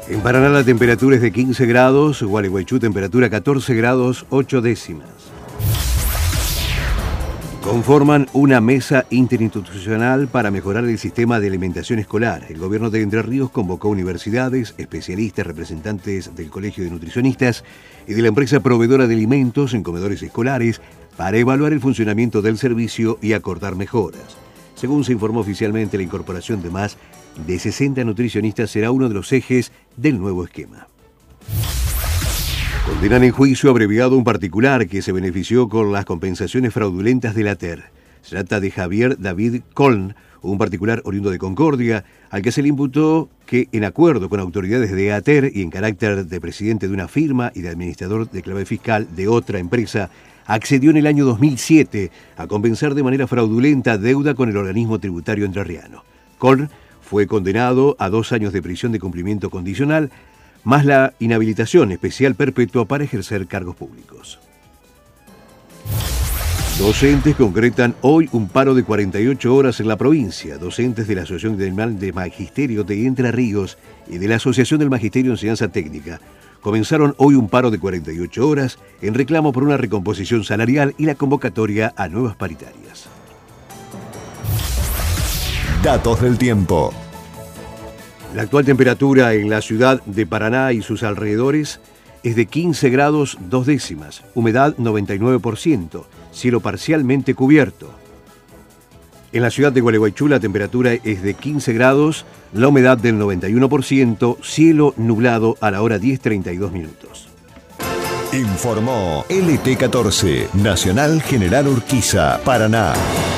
En Paraná la temperatura es de 15 grados, Gualeguaychú temperatura 14 grados 8 décimas. Conforman una mesa interinstitucional para mejorar el sistema de alimentación escolar. El gobierno de Entre Ríos convocó universidades, especialistas, representantes del Colegio de Nutricionistas y de la empresa proveedora de alimentos en comedores escolares para evaluar el funcionamiento del servicio y acordar mejoras. Según se informó oficialmente, la incorporación de más de 60 nutricionistas será uno de los ejes del nuevo esquema. Condenan en juicio abreviado un particular que se benefició con las compensaciones fraudulentas de la TER. Se trata de Javier David Coln, un particular oriundo de Concordia, al que se le imputó que, en acuerdo con autoridades de ATER y en carácter de presidente de una firma y de administrador de clave fiscal de otra empresa, accedió en el año 2007 a compensar de manera fraudulenta deuda con el organismo tributario entrerriano. Coln fue condenado a 2 años de prisión de cumplimiento condicional, más la inhabilitación especial perpetua para ejercer cargos públicos. Docentes concretan hoy un paro de 48 horas en la provincia. Docentes de la Asociación de Magisterio de Entre Ríos y de la Asociación del Magisterio de Enseñanza Técnica comenzaron hoy un paro de 48 horas en reclamo por una recomposición salarial y la convocatoria a nuevas paritarias. Datos del tiempo. La actual temperatura en la ciudad de Paraná y sus alrededores es de 15 grados 2 décimas, humedad 99%, cielo parcialmente cubierto. En la ciudad de Gualeguaychú la temperatura es de 15 grados, la humedad del 91%, cielo nublado a la hora 10:32 minutos. Informó LT14, Nacional General Urquiza, Paraná.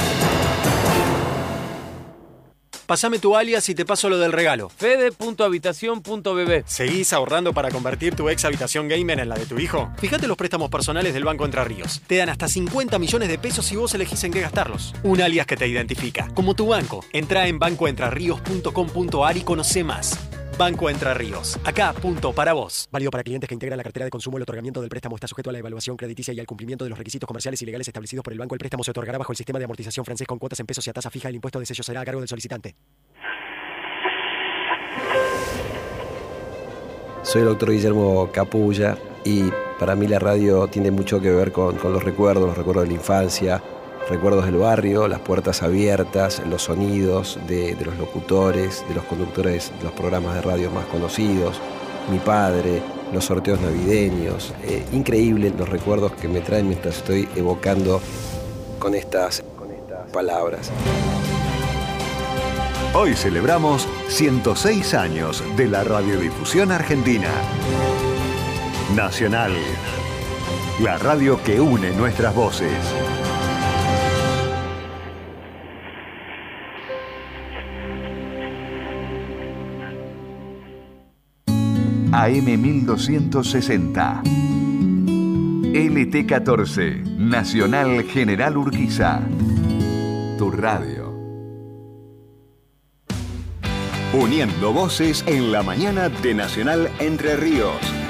Pásame tu alias y te paso lo del regalo. Fede.habitación.bb. ¿Seguís ahorrando para convertir tu ex habitación gamer en la de tu hijo? Fíjate los préstamos personales del Banco Entre Ríos. Te dan hasta 50 millones de pesos si vos elegís en qué gastarlos. Un alias que te identifica, como tu banco. Entrá en bancoentrerríos.com.ar y conocé más. Banco Entre Ríos. Acá, punto para vos. Válido para clientes que integran la cartera de consumo. El otorgamiento del préstamo está sujeto a la evaluación crediticia y al cumplimiento de los requisitos comerciales y legales establecidos por el banco. El préstamo se otorgará bajo el sistema de amortización francés con cuotas en pesos y a tasa fija. El impuesto de sello será a cargo del solicitante. Soy el doctor Guillermo Capulla y para mí la radio tiene mucho que ver con los recuerdos de la infancia, recuerdos del barrio, las puertas abiertas, los sonidos de los locutores, de los conductores de los programas de radio más conocidos, mi padre, los sorteos navideños. Increíble los recuerdos que me traen mientras estoy evocando con estas palabras. Hoy celebramos 106 años de la radiodifusión argentina. Nacional, la radio que une nuestras voces. AM 1260. LT14, Nacional General Urquiza. Tu radio. Uniendo voces en la mañana de Nacional Entre Ríos.